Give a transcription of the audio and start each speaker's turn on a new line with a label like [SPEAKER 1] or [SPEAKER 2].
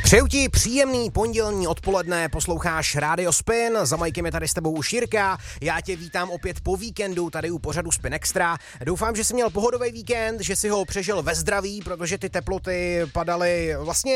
[SPEAKER 1] Přeju ti příjemný pondělní odpoledne, posloucháš Rádio Spin, za majkem je tady s tebou už Jirka, já tě vítám opět po víkendu tady u pořadu Spin Extra. Doufám, že jsi měl pohodový víkend, že jsi ho přežil ve zdraví, protože ty teploty padaly vlastně